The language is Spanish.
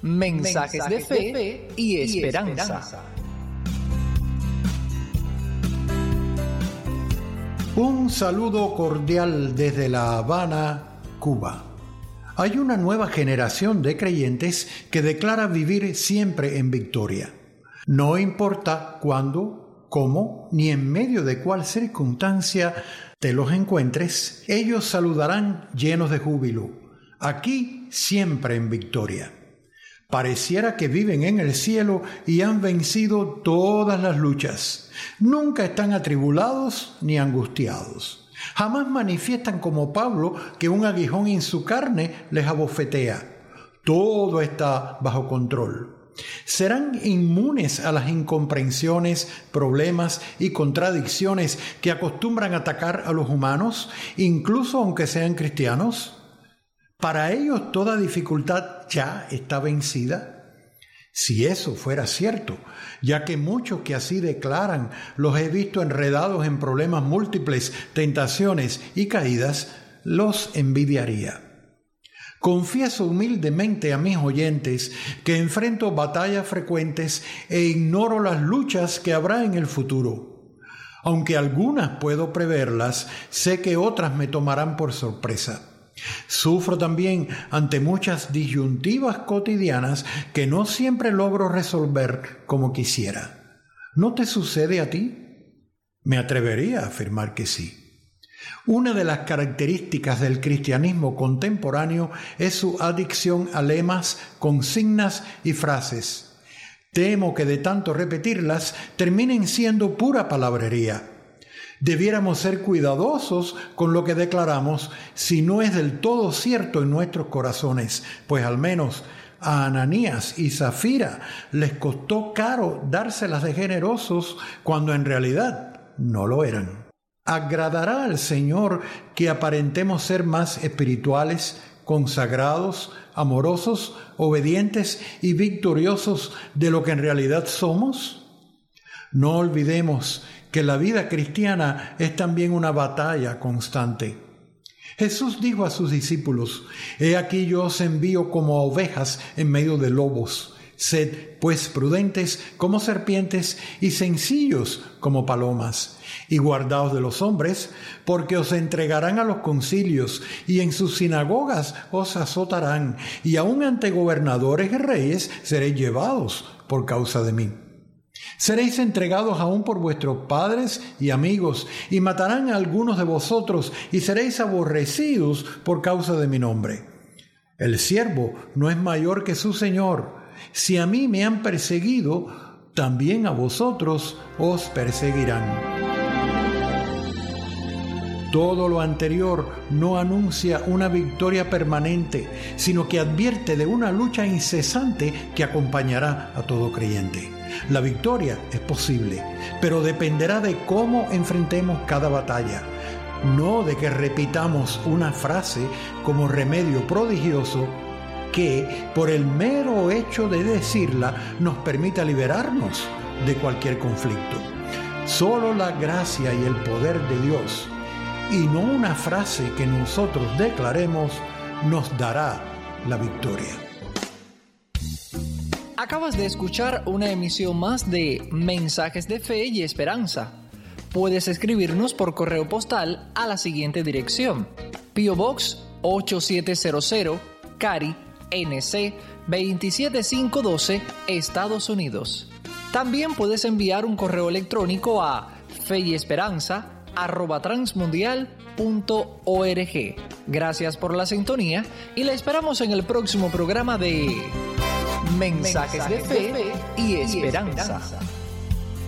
Mensajes de fe y esperanza. Un saludo cordial desde La Habana, Cuba. Hay una nueva generación de creyentes que declara vivir siempre en victoria. No importa cuándo, cómo, ni en medio de cuál circunstancia te los encuentres, ellos saludarán llenos de júbilo. Aquí siempre en victoria. Pareciera que viven en el cielo y han vencido todas las luchas. Nunca están atribulados ni angustiados. Jamás manifiestan como Pablo que un aguijón en su carne les abofetea. Todo está bajo control. Serán inmunes a las incomprensiones, problemas y contradicciones que acostumbran atacar a los humanos, incluso aunque sean cristianos. ¿Para ellos toda dificultad ya está vencida? Si eso fuera cierto, ya que muchos que así declaran los he visto enredados en problemas múltiples, tentaciones y caídas, los envidiaría. Confieso humildemente a mis oyentes que enfrento batallas frecuentes e ignoro las luchas que habrá en el futuro. Aunque algunas puedo preverlas, sé que otras me tomarán por sorpresa. Sufro también ante muchas disyuntivas cotidianas que no siempre logro resolver como quisiera. ¿No te sucede a ti? Me atrevería a afirmar que sí. Una de las características del cristianismo contemporáneo es su adicción a lemas, consignas y frases. Temo que de tanto repetirlas terminen siendo pura palabrería. Debiéramos ser cuidadosos con lo que declaramos si no es del todo cierto en nuestros corazones, pues al menos a Ananías y Zafira les costó caro dárselas de generosos cuando en realidad no lo eran. ¿Agradará al Señor que aparentemos ser más espirituales, consagrados, amorosos, obedientes y victoriosos de lo que en realidad somos? No olvidemos que la vida cristiana es también una batalla constante. Jesús dijo a sus discípulos: «He aquí yo os envío como a ovejas en medio de lobos. Sed, pues, prudentes como serpientes y sencillos como palomas. Y guardaos de los hombres, porque os entregarán a los concilios, y en sus sinagogas os azotarán, y aun ante gobernadores y reyes seréis llevados por causa de mí. Seréis entregados aún por vuestros padres y amigos, y matarán a algunos de vosotros, y seréis aborrecidos por causa de mi nombre. El siervo no es mayor que su señor. Si a mí me han perseguido, también a vosotros os perseguirán». Todo lo anterior no anuncia una victoria permanente, sino que advierte de una lucha incesante que acompañará a todo creyente. La victoria es posible, pero dependerá de cómo enfrentemos cada batalla, no de que repitamos una frase como remedio prodigioso que, por el mero hecho de decirla, nos permita liberarnos de cualquier conflicto. Solo la gracia y el poder de Dios, y no una frase que nosotros declaremos, nos dará la victoria. Acabas de escuchar una emisión más de Mensajes de Fe y Esperanza. Puedes escribirnos por correo postal a la siguiente dirección: P.O. Box 8700, Cary, NC 27512, Estados Unidos. También puedes enviar un correo electrónico a feyesperanza@transmundial.org. Gracias por la sintonía y la esperamos en el próximo programa de Mensajes de Fe y Esperanza.